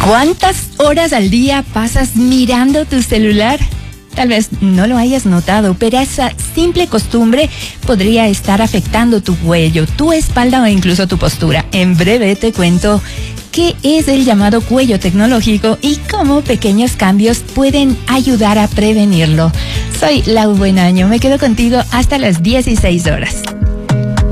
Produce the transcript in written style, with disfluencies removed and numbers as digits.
¿Cuántas horas al día pasas mirando tu celular? Tal vez no lo hayas notado, pero esa simple costumbre podría estar afectando tu cuello, tu espalda o incluso tu postura. En breve te cuento qué es el llamado cuello tecnológico y cómo pequeños cambios pueden ayudar a prevenirlo. Soy Lau Buenaño, me quedo contigo hasta las 16 horas.